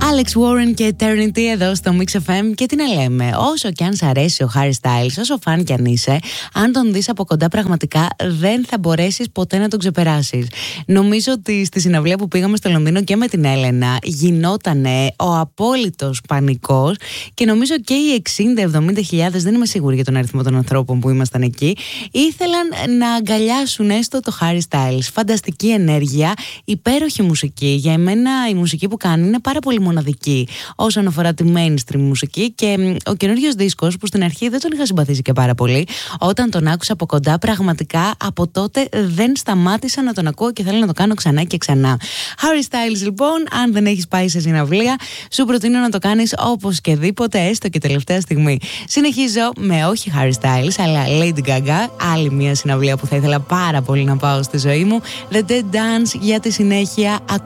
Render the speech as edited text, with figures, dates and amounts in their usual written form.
Alex Warren και Eternity εδώ στο Mix FM. Και τι να λέμε, όσο και αν σ' αρέσει ο Harry Styles, όσο φαν κι αν είσαι, αν τον δεις από κοντά πραγματικά δεν θα μπορέσεις ποτέ να τον ξεπεράσεις. Νομίζω ότι στη συναυλία που πήγαμε στο Λονδίνο και με την Έλενα γινότανε ο απόλυτος πανικός και νομίζω και οι 60-70 χιλιάδες, δεν είμαι σίγουρη για τον αριθμό των ανθρώπων που ήμασταν εκεί, ήθελαν να αγκαλιάσουν έστω το Harry Styles. Φανταστική ενέργεια, υπέροχη μουσική. Για εμένα η μουσική που κάνει είναι πάρα πολύ μοναδική όσον αφορά τη mainstream μουσική και ο καινούριος δίσκος που στην αρχή δεν τον είχα συμπαθήσει και πάρα πολύ, όταν τον άκουσα από κοντά πραγματικά από τότε δεν σταμάτησα να τον ακούω και θέλω να το κάνω ξανά και ξανά. Harry Styles λοιπόν, αν δεν έχεις πάει σε συναυλία, σου προτείνω να το κάνεις οπωσδήποτε, έστω και τελευταία στιγμή. Συνεχίζω με όχι Harry Styles αλλά Lady Gaga, άλλη μια συναυλία που θα ήθελα πάρα πολύ να πάω στη ζωή μου, The Dead Dance. Για τη συνέχεια